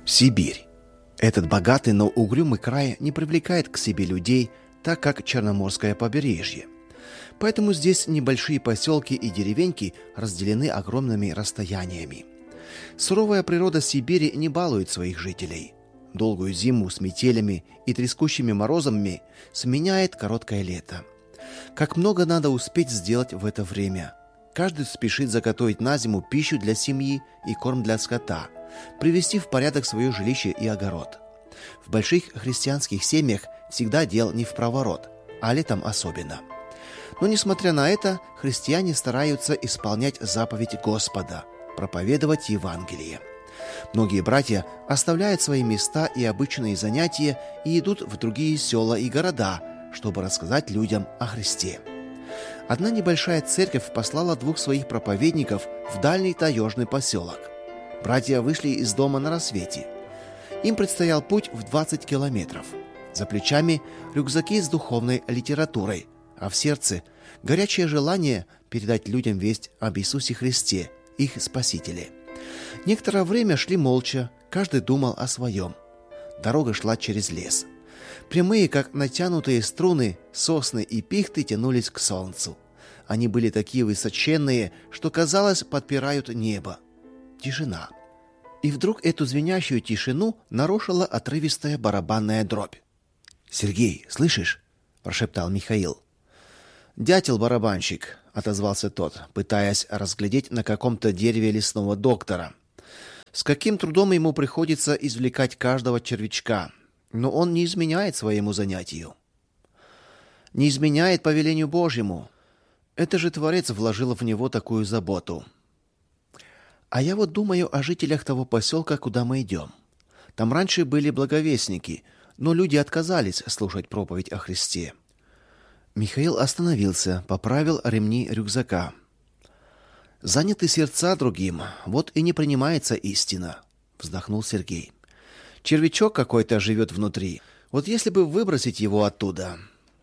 Сибирь. Этот богатый, но угрюмый край не привлекает к себе людей, так как Черноморское побережье. Поэтому здесь небольшие поселки и деревеньки разделены огромными расстояниями. Суровая природа Сибири не балует своих жителей. Долгую зиму с метелями и трескучими морозами сменяет короткое лето. Как много надо успеть сделать в это время. Каждый спешит заготовить на зиму пищу для семьи и корм для скота, привести в порядок свое жилище и огород. В больших христианских семьях всегда дел не впроворот, а летом особенно. Но, несмотря на это, христиане стараются исполнять заповедь Господа – проповедовать Евангелие. Многие братья оставляют свои места и обычные занятия и идут в другие села и города, чтобы рассказать людям о Христе. Одна небольшая церковь послала 2 своих проповедников в дальний таежный поселок. Братья вышли из дома на рассвете. Им предстоял путь в 20 километров. За плечами рюкзаки с духовной литературой, а в сердце горячее желание передать людям весть об Иисусе Христе, их Спасителе. Некоторое время шли молча, каждый думал о своем. Дорога шла через лес. Прямые, как натянутые струны, сосны и пихты тянулись к солнцу. Они были такие высоченные, что, казалось, подпирают небо. Тишина. И вдруг эту звенящую тишину нарушила отрывистая барабанная дробь. «Сергей, слышишь?» – прошептал Михаил. «Дятел-барабанщик», – отозвался тот, пытаясь разглядеть на каком-то дереве лесного доктора. С каким трудом ему приходится извлекать каждого червячка, но он не изменяет своему занятию. Не изменяет повелению Божьему. Это же Творец вложил в него такую заботу. А я вот думаю о жителях того поселка, куда мы идем. Там раньше были благовестники, но люди отказались слушать проповедь о Христе. Михаил остановился, поправил ремни рюкзака. «Заняты сердца другим, вот и не принимается истина», — вздохнул Сергей. «Червячок какой-то живет внутри. Вот если бы выбросить его оттуда...»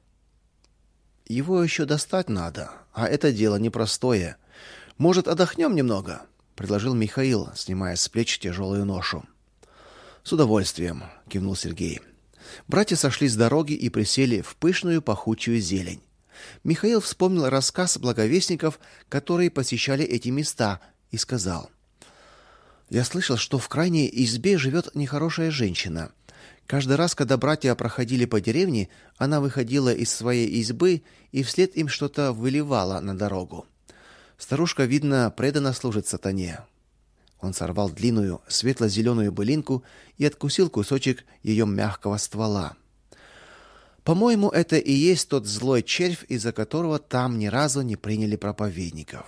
«Его еще достать надо, а это дело непростое. Может, отдохнем немного?» — предложил Михаил, снимая с плеч тяжелую ношу. «С удовольствием», — кивнул Сергей. Братья сошли с дороги и присели в пышную пахучую зелень. Михаил вспомнил рассказ благовестников, которые посещали эти места, и сказал: «Я слышал, что в крайней избе живет нехорошая женщина. Каждый раз, когда братья проходили по деревне, она выходила из своей избы и вслед им что-то выливала на дорогу. Старушка, видно, преданно служит сатане». Он сорвал длинную светло-зеленую былинку и откусил кусочек ее мягкого ствола. «По-моему, это и есть тот злой червь, из-за которого там ни разу не приняли проповедников».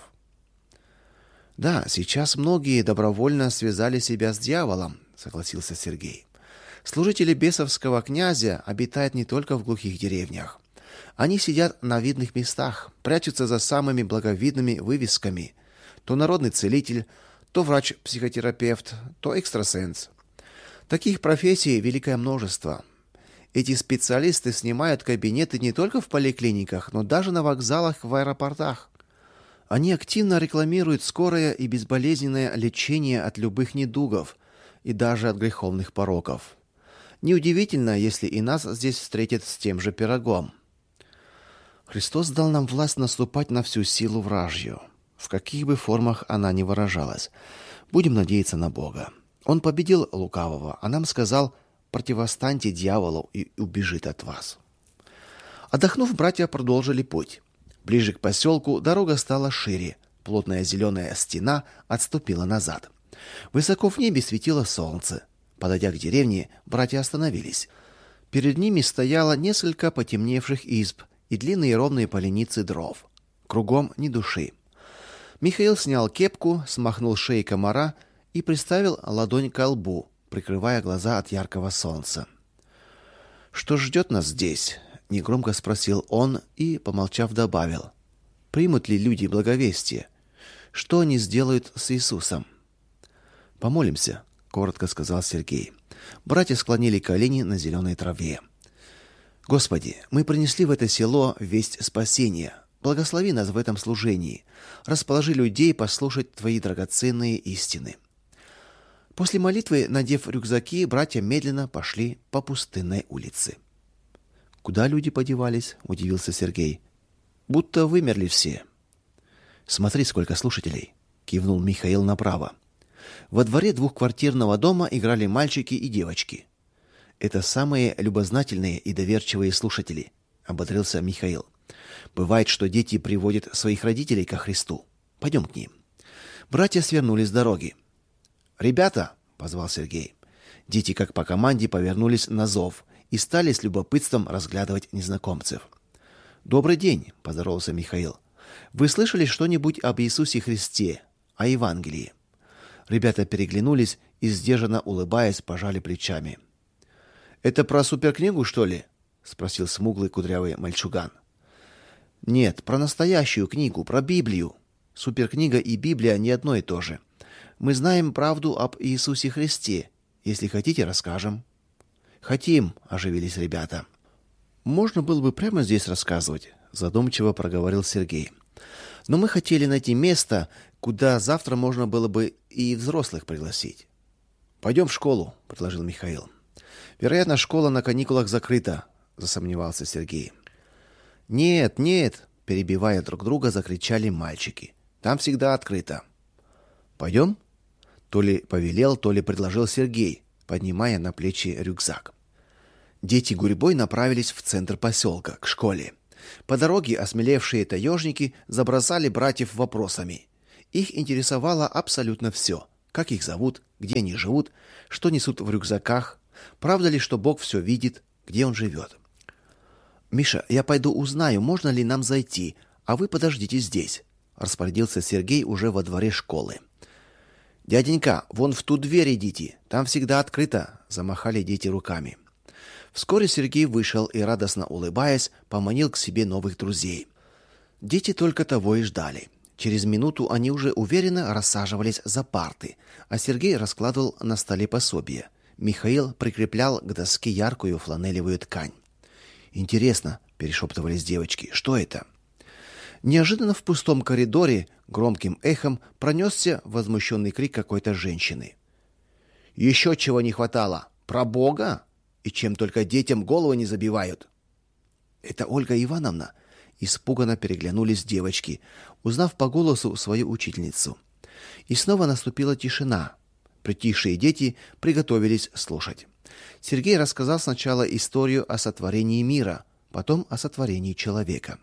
«Да, сейчас многие добровольно связали себя с дьяволом», — согласился Сергей. «Служители бесовского князя обитают не только в глухих деревнях. Они сидят на видных местах, прячутся за самыми благовидными вывесками. То народный целитель, то врач-психотерапевт, то экстрасенс. Таких профессий великое множество. Эти специалисты снимают кабинеты не только в поликлиниках, но даже на вокзалах, в аэропортах. Они активно рекламируют скорое и безболезненное лечение от любых недугов и даже от греховных пороков. Неудивительно, если и нас здесь встретят с тем же пирогом. Христос дал нам власть наступать на всю силу вражью, в каких бы формах она ни выражалась. Будем надеяться на Бога. Он победил лукавого, а нам сказал: «Противостаньте дьяволу, и убежит от вас». Отдохнув, братья продолжили путь. Ближе к поселку дорога стала шире, плотная зеленая стена отступила назад. Высоко в небе светило солнце. Подойдя к деревне, братья остановились. Перед ними стояло несколько потемневших изб и длинные ровные поленицы дров. Кругом ни души. Михаил снял кепку, смахнул с шеи комара и приставил ладонь к лбу, прикрывая глаза от яркого солнца. «Что ждет нас здесь?» — негромко спросил он и, помолчав, добавил: «Примут ли люди благовестие? Что они сделают с Иисусом?» «Помолимся», — коротко сказал Сергей. Братья склонили колени на зеленой траве. «Господи, мы принесли в это село весть спасения. Благослови нас в этом служении. Расположи людей послушать Твои драгоценные истины». После молитвы, надев рюкзаки, братья медленно пошли по пустынной улице. «Куда люди подевались?» – удивился Сергей. «Будто вымерли все». «Смотри, сколько слушателей!» – кивнул Михаил направо. Во дворе двухквартирного дома играли мальчики и девочки. «Это самые любознательные и доверчивые слушатели», – ободрился Михаил. «Бывает, что дети приводят своих родителей ко Христу. Пойдем к ним». Братья свернули с дороги. «Ребята!» – позвал Сергей. Дети, как по команде, повернулись на зов и стали с любопытством разглядывать незнакомцев. «Добрый день!» – поздоровался Михаил. «Вы слышали что-нибудь об Иисусе Христе, о Евангелии?» Ребята переглянулись и, сдержанно улыбаясь, пожали плечами. «Это про суперкнигу, что ли?» – спросил смуглый кудрявый мальчуган. «Нет, про настоящую книгу, про Библию. Суперкнига и Библия не одно и то же. Мы знаем правду об Иисусе Христе. Если хотите, расскажем». «Хотим», – оживились ребята. «Можно было бы прямо здесь рассказывать», – задумчиво проговорил Сергей. «Но мы хотели найти место, куда завтра можно было бы и взрослых пригласить». «Пойдем в школу», – предложил Михаил. «Вероятно, школа на каникулах закрыта», – засомневался Сергей. «Нет, нет», – перебивая друг друга, закричали мальчики. «Там всегда открыто». «Пойдем?» – то ли повелел, то ли предложил Сергей, поднимая на плечи рюкзак. Дети гурьбой направились в центр поселка, к школе. По дороге осмелевшие таежники забросали братьев вопросами. Их интересовало абсолютно все. Как их зовут, где они живут, что несут в рюкзаках, правда ли, что Бог все видит, где он живет. «Миша, я пойду узнаю, можно ли нам зайти, а вы подождите здесь», – распорядился Сергей уже во дворе школы. «Дяденька, вон в ту дверь идите, там всегда открыто», – замахали дети руками. Вскоре Сергей вышел и, радостно улыбаясь, поманил к себе новых друзей. Дети только того и ждали. Через минуту они уже уверенно рассаживались за парты, а Сергей раскладывал на столе пособие. Михаил прикреплял к доске яркую фланелевую ткань. «Интересно», – перешептывались девочки, – «что это?» Неожиданно в пустом коридоре громким эхом пронесся возмущенный крик какой-то женщины. «Еще чего не хватало? Про Бога? И чем только детям голову не забивают!» «Это Ольга Ивановна?» Испуганно переглянулись девочки, узнав по голосу свою учительницу. И снова наступила тишина. Притихшие дети приготовились слушать. Сергей рассказал сначала историю о сотворении мира, потом о сотворении человека.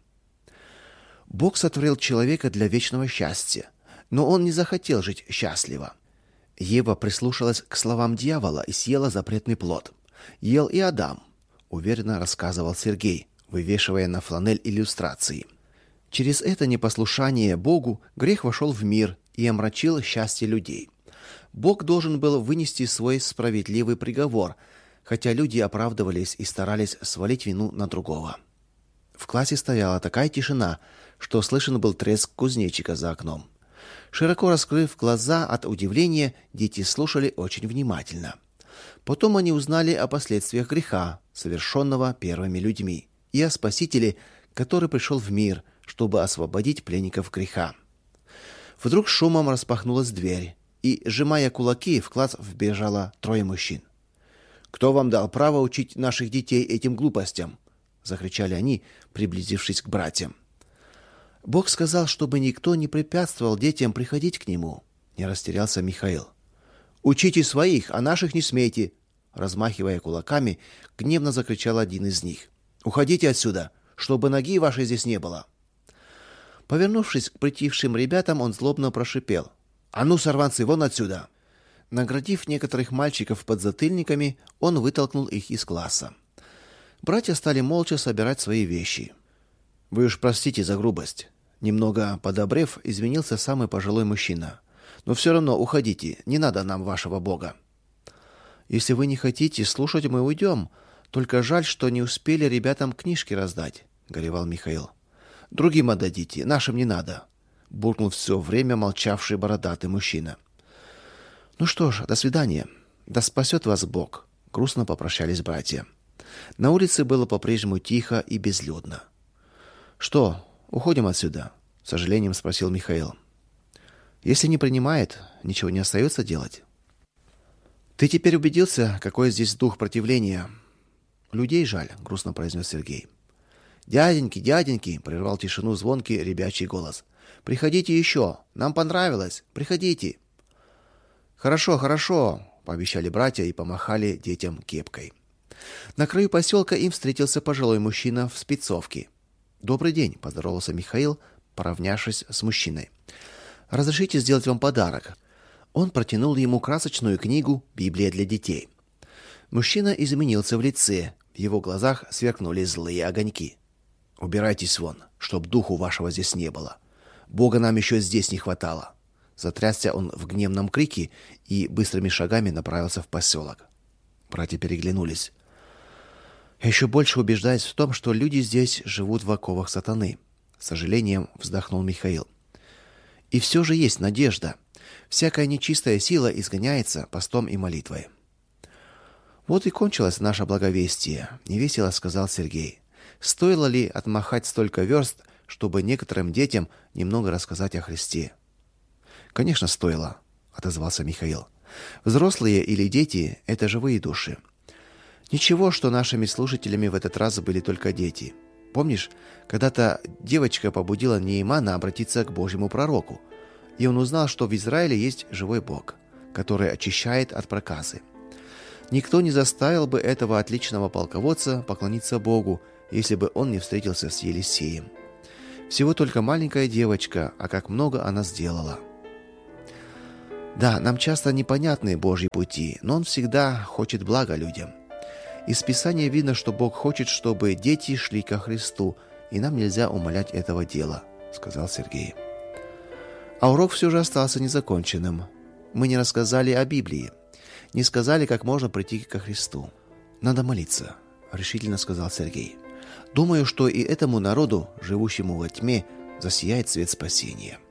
Бог сотворил человека для вечного счастья, но он не захотел жить счастливо. Ева прислушалась к словам дьявола и съела запретный плод. Ел и Адам, уверенно рассказывал Сергей, вывешивая на фланель иллюстрации. Через это непослушание Богу грех вошел в мир и омрачил счастье людей. Бог должен был вынести свой справедливый приговор, хотя люди оправдывались и старались свалить вину на другого. В классе стояла такая тишина, что слышен был треск кузнечика за окном. Широко раскрыв глаза от удивления, дети слушали очень внимательно. Потом они узнали о последствиях греха, совершенного первыми людьми, и о Спасителе, который пришел в мир, чтобы освободить пленников греха. Вдруг шумом распахнулась дверь, и, сжимая кулаки, в класс вбежало 3 мужчин. «Кто вам дал право учить наших детей этим глупостям?» – закричали они, приблизившись к братьям. «Бог сказал, чтобы никто не препятствовал детям приходить к Нему», – не растерялся Михаил. «Учите своих, а наших не смейте!» Размахивая кулаками, гневно закричал один из них. «Уходите отсюда, чтобы ноги вашей здесь не было!» Повернувшись к притихшим ребятам, он злобно прошипел. «А ну, сорванцы, вон отсюда!» Наградив некоторых мальчиков подзатыльниками, он вытолкнул их из класса. Братья стали молча собирать свои вещи. «Вы уж простите за грубость». Немного подобрев, извинился самый пожилой мужчина. «Но все равно уходите, не надо нам вашего Бога». «Если вы не хотите слушать, мы уйдем. Только жаль, что не успели ребятам книжки раздать», — горевал Михаил. «Другим отдадите, нашим не надо», — буркнул все время молчавший бородатый мужчина. «Ну что ж, до свидания. Да спасет вас Бог», — грустно попрощались братья. На улице было по-прежнему тихо и безлюдно. «Что, уходим отсюда?» — с сожалением спросил Михаил. «Если не принимает, ничего не остается делать». Ты теперь убедился, какой здесь дух противления? Людей жаль, грустно произнес Сергей. Дяденьки, дяденьки, прервал тишину звонкий ребячий голос. Приходите еще, нам понравилось. Приходите. Хорошо, хорошо, пообещали братья и помахали детям кепкой. На краю поселка им встретился пожилой мужчина в спецовке. Добрый день, поздоровался Михаил, поравнявшись с мужчиной. Разрешите сделать вам подарок. Он протянул ему красочную книгу Библия для детей. Мужчина изменился в лице, в его глазах сверкнули злые огоньки. Убирайтесь вон, чтоб духу вашего здесь не было. Бога нам еще здесь не хватало. Затрясся он в гневном крике и быстрыми шагами направился в поселок. Братья переглянулись. Я еще больше убеждаюсь в том, что люди здесь живут в оковах сатаны, с сожалением вздохнул Михаил. И все же есть надежда. Всякая нечистая сила изгоняется постом и молитвой. Вот и кончилось наше благовестие, невесело сказал Сергей. Стоило ли отмахать столько верст, чтобы некоторым детям немного рассказать о Христе? Конечно, стоило, отозвался Михаил. Взрослые или дети это живые души. Ничего, что нашими слушателями в этот раз были только дети. Помнишь, когда-то девочка побудила Неемана обратиться к Божьему пророку, и он узнал, что в Израиле есть живой Бог, который очищает от проказы. Никто не заставил бы этого отличного полководца поклониться Богу, если бы он не встретился с Елисеем. Всего только маленькая девочка, а как много она сделала. Да, нам часто непонятны Божьи пути, но он всегда хочет блага людям. Из Писания видно, что Бог хочет, чтобы дети шли ко Христу, и нам нельзя умалять этого дела, сказал Сергей. А урок все же остался незаконченным. Мы не рассказали о Библии, не сказали, как можно прийти ко Христу. Надо молиться, решительно сказал Сергей. Думаю, что и этому народу, живущему во тьме, засияет свет спасения.